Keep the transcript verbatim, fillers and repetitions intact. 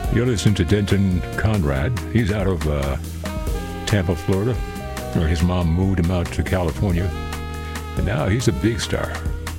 You're listening to Denton Conrad. He's out of uh, Tampa, Florida, where his mom moved him out to California. And now he's a big star.